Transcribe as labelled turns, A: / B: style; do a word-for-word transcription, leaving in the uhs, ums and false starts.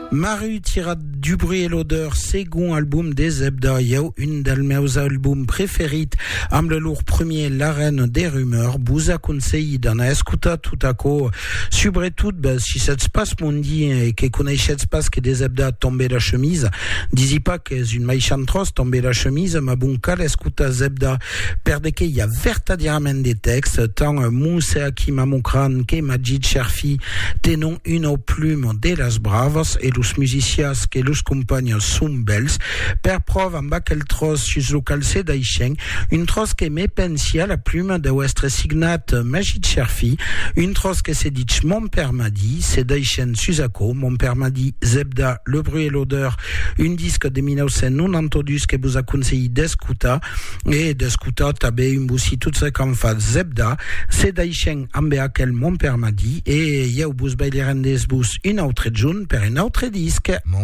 A: Maru tira du bruit et l'odeur, second album des Zebda, yao une del meus albums préférits, am le lourd premier, la reine des rumeurs, bouza conseil d'ana escuta tout à coup, subretout, ben, si cet espace mondi et que connaissez espace que des Zebda tomber la chemise, disi pas que une maïchantros tomber la chemise, ma bunka l'escuta Zebda, perde que y a vertadièrement des textes, tant mousse aki mamukran que Majid Sherfi, tenon une aux plumes de las bravas et los musicias que los compagnons sont belles, per preuve en bas quel tros sus lo calce d'aïchen, une tros que me pensia la plume de ouestre signat Majid Sherfi, une tros que c'est dit mon père m'a dit, c'est d'aïchen susako, mon père m'a dit Zebda, le bruit et l'odeur, une disque de mille neuf cent quatre-vingt-douze que vous a conseillé d'escuta, et d'escuta tabe une boussi toute ce qu'en fait Zebda, c'est d'aïchen en bas quel mon père m'a dit, et y'a au bous bailirendes bous une autre jaune per une autre disque.